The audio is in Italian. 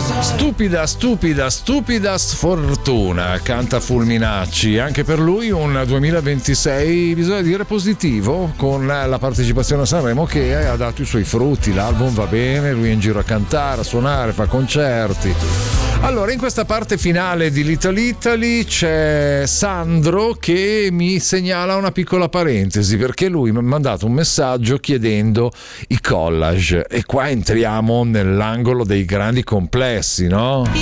Stupida sfortuna, canta Fulminacci. Anche per lui un 2026 bisogna dire positivo, con la partecipazione a Sanremo che ha dato i suoi frutti. L'album va bene, lui è in giro a cantare, a suonare, fa concerti. Allora, in questa parte finale di Little Italy c'è Sandro che mi segnala una piccola parentesi, perché lui mi ha mandato un messaggio chiedendo i collage, e qua entriamo nell'angolo dei grandi complessi, no?